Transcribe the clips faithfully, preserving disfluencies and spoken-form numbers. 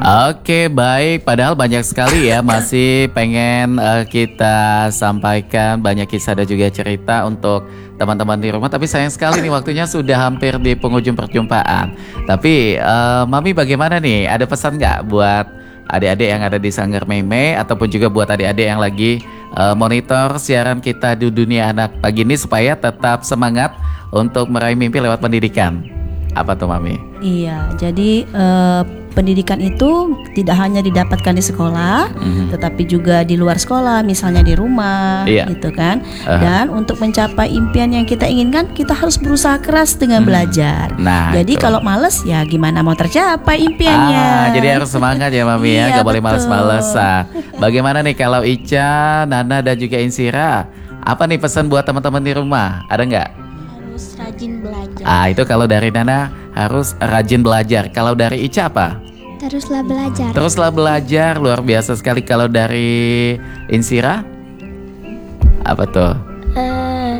Oke, baik. Padahal banyak sekali ya masih pengen eh, kita sampaikan banyak kisah dan juga cerita untuk teman-teman di rumah. Tapi sayang sekali nih waktunya sudah hampir di penghujung perjumpaan. Tapi eh, Mami bagaimana nih? Ada pesan nggak buat adik-adik yang ada di Sanggar Meme ataupun juga buat adik-adik yang lagi eh, monitor siaran kita di Dunia Anak pagi ini supaya tetap semangat untuk meraih mimpi lewat pendidikan? Apa tuh Mami? Iya, jadi eh, pendidikan itu tidak hanya didapatkan di sekolah, Mhm. tetapi juga di luar sekolah, misalnya di rumah, Iya. gitu kan. Aha. Dan untuk mencapai impian yang kita inginkan, kita harus berusaha keras dengan Hmm. belajar. Nah, Jadi itu. kalau males, ya gimana mau tercapai impiannya? Ah, jadi harus semangat ya Mami ya, Iya, gak boleh betul. males-malesan. Bagaimana nih kalau Ica, Nana dan juga Insira? Apa nih pesan buat teman-teman di rumah? Ada nggak? Harus rajin belajar. Ah, itu kalau dari Nana harus rajin belajar. Kalau dari Ica apa? Teruslah belajar. Teruslah belajar, luar biasa sekali. Kalau dari Insira? Apa tuh? Eh,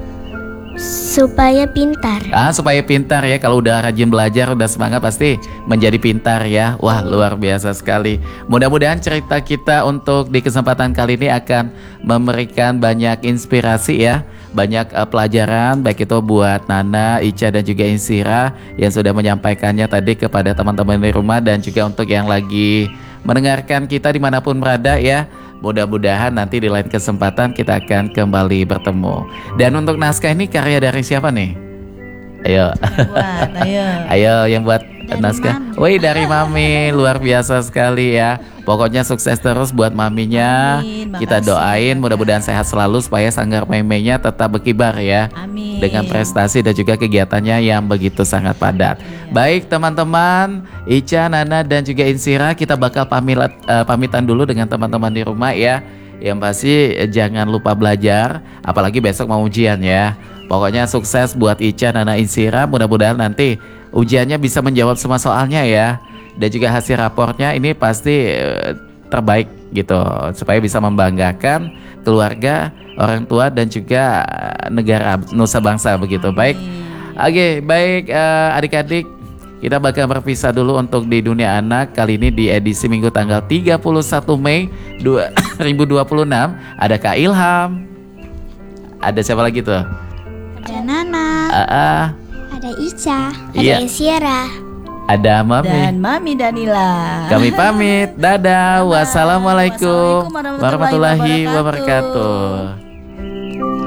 supaya pintar. Ah, supaya pintar ya. Kalau udah rajin belajar, udah semangat pasti menjadi pintar ya. Wah, luar biasa sekali. Mudah-mudahan cerita kita untuk di kesempatan kali ini akan memberikan banyak inspirasi ya. Banyak uh, pelajaran baik itu buat Nana, Ica dan juga Insira yang sudah menyampaikannya tadi kepada teman-teman di rumah dan juga untuk yang lagi mendengarkan kita dimanapun berada ya. Mudah-mudahan nanti di lain kesempatan kita akan kembali bertemu. Dan untuk naskah ini karya dari siapa nih? Ayo. Buat, ayo. Ayo yang buat Dari naskah. Mami. Woi, dari Mami, luar biasa sekali ya. Pokoknya sukses terus buat maminya. Amin, Kita makasih. doain mudah-mudahan sehat selalu supaya Sanggar Meme-nya tetap berkibar ya. Amin. Dengan prestasi dan juga kegiatannya yang begitu sangat padat. Baik teman-teman, Ica, Nana dan juga Insira, kita bakal pamit, eh, pamitan dulu dengan teman-teman di rumah ya. Yang pasti eh, jangan lupa belajar, apalagi besok mau ujian ya. Pokoknya sukses buat Ica, Nana, Insira. Mudah-mudahan nanti ujiannya bisa menjawab semua soalnya ya. Dan juga hasil raportnya ini pasti eh, terbaik gitu, supaya bisa membanggakan keluarga, orang tua dan juga eh, negara nusa bangsa begitu. Baik. Oke, baik eh, adik-adik, kita bakal berpisah dulu untuk di Dunia Anak kali ini di edisi Minggu tanggal tiga puluh satu Mei dua ribu dua puluh enam. Ada Kak Ilham. Ada siapa lagi tuh? Ada Nana, Ah, ah, ada Ica, ada Iya. Insyira. ada Mami. Dan Mami Danila. Kami pamit. Dadah. Wassalamualaikum Wassalamualaikum warahmatullahi warahmatullahi wabarakatuh.